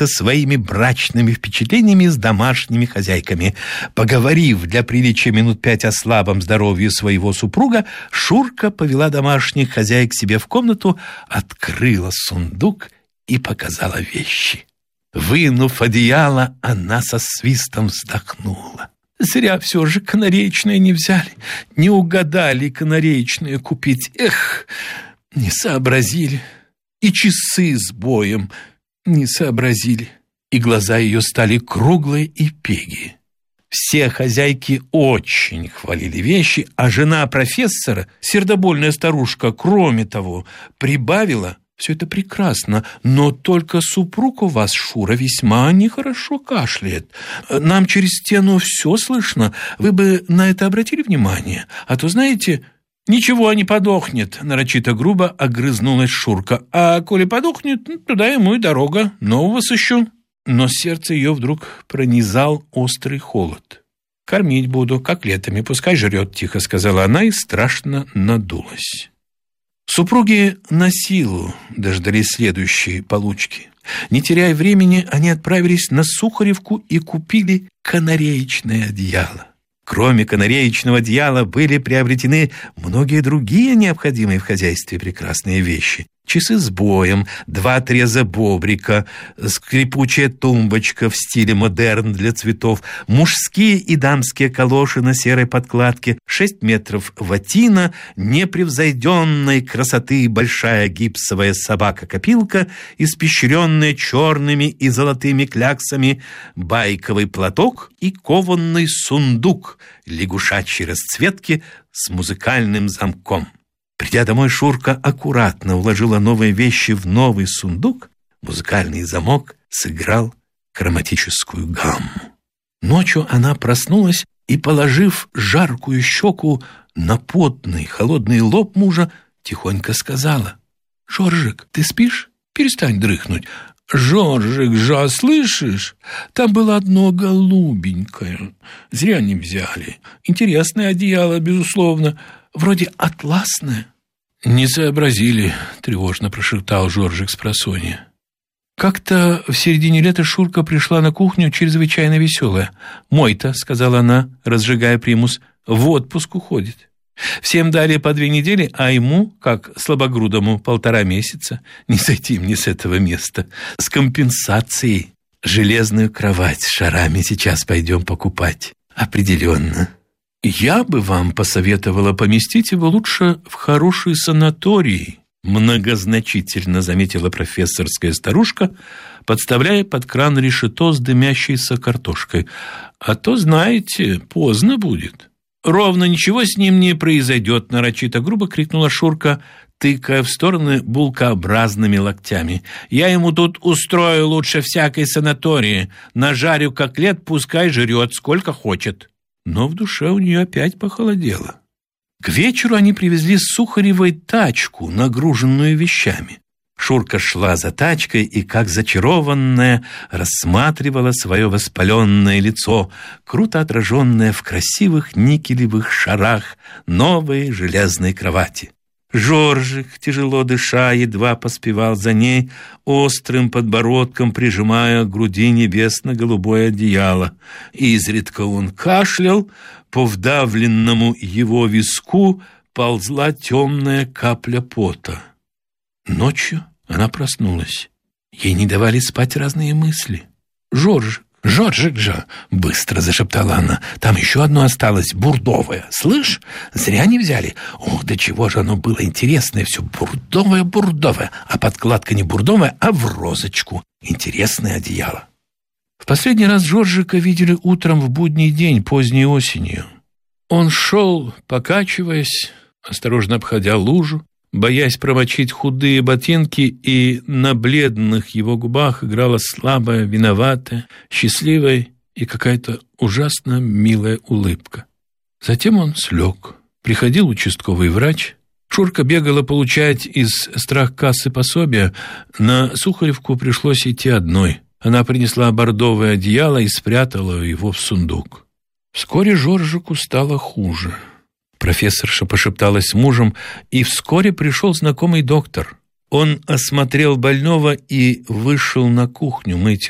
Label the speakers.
Speaker 1: поделиться своими брачными впечатлениями с домашними хозяйками. Поговорив для приличия минут 5 о слабом здоровье своего супруга, Шурка повела домашних хозяек к себе в комнату, открыла сундук и показала вещи. Вынув одеяло, она со свистом вздохнула. Зря все же канареечное не взяли. Не угадали канареечное купить. Эх, не сообразили. И часы с боем не сообразили. И глаза ее стали круглые и пегие. Все хозяйки очень хвалили вещи, а жена профессора, сердобольная старушка, кроме того, прибавила: «Все это прекрасно, но только супруг у вас, Шура, весьма нехорошо кашляет. Нам через стену все слышно. Вы бы на это обратили внимание? А то, знаете, ничего не подохнет», — нарочито грубо огрызнулась Шурка. «А коли подохнет, туда ему и дорога. Нового сыщу». Но сердце ее вдруг пронизал острый холод. «Кормить буду котлетами, пускай жрет», — тихо сказала она и страшно надулась. Супруги на силу дождались следующей получки. Не теряя времени, они отправились на Сухаревку и купили канареечное одеяло. Кроме канареечного одеяла были приобретены многие другие необходимые в хозяйстве прекрасные вещи. Часы с боем, 2 отреза бобрика, скрипучая тумбочка в стиле модерн для цветов, мужские и дамские калоши на серой подкладке, 6 метров ватина, непревзойденной красоты большая гипсовая собака-копилка, испещренная черными и золотыми кляксами, байковый платок и кованный сундук лягушачьей расцветки с музыкальным замком. Придя домой, Шурка аккуратно уложила новые вещи в новый сундук. Музыкальный замок сыграл хроматическую гамму. Ночью она проснулась и, положив жаркую щеку на потный холодный лоб мужа, тихонько сказала: «Жоржик, ты спишь? Перестань дрыхнуть». «Жоржик, жа, слышишь? Там было одно голубенькое. Зря не взяли. Интересное одеяло, безусловно. Вроде атласное». «Не сообразили», — тревожно прошептал Жоржик спросонья. Как-то в середине лета Шурка пришла на кухню чрезвычайно веселая. «Мой-то», — сказала она, разжигая примус, — «в отпуск уходит. Всем дали по 2 недели, а ему, как слабогрудому, 1,5 месяца. Не сойти мне с этого места. С компенсацией. Железную кровать с шарами сейчас пойдем покупать. Определенно. Я бы вам посоветовала поместить его лучше в хороший санаторий», многозначительно заметила профессорская старушка, подставляя под кран решето с дымящейся картошкой. «А то, знаете, поздно будет». «Ровно ничего с ним не произойдет», нарочито грубо крикнула Шурка, тыкая в стороны булкообразными локтями. «Я ему тут устрою лучше всякой санатории. Нажарю котлет, пускай жрет, сколько хочет». Но в душе у нее опять похолодело. К вечеру они привезли с Сухаревой тачку, нагруженную вещами. Шурка шла за тачкой и, как зачарованная, рассматривала свое воспаленное лицо, круто отраженное в красивых никелевых шарах новой железной кровати. Жоржик, тяжело дыша, едва поспевал за ней, острым подбородком прижимая к груди небесно-голубое одеяло. Изредка он кашлял, по вдавленному его виску ползла темная капля пота. Ночью она проснулась. Ей не давали спать разные мысли. «Жоржик же!» — быстро зашептала она. «Там еще одно осталось, бурдовое. Слышь, зря не взяли. Ох, до чего же оно было интересное все. Бурдовое. А подкладка не бурдовая, а в розочку. Интересное одеяло». В последний раз Жоржика видели утром в будний день, поздней осенью. Он шел, покачиваясь, осторожно обходя лужу, боясь промочить худые ботинки, и на бледных его губах играла слабая, виноватая, счастливая и какая-то ужасно милая улыбка. Затем он слег. Приходил участковый врач. Шурка бегала получать из страхкассы пособия. На Сухаревку пришлось идти одной. Она принесла бордовое одеяло и спрятала его в сундук. Вскоре Жоржику стало хуже. Профессорша пошепталась с мужем, и вскоре пришел знакомый доктор. Он осмотрел больного и вышел на кухню мыть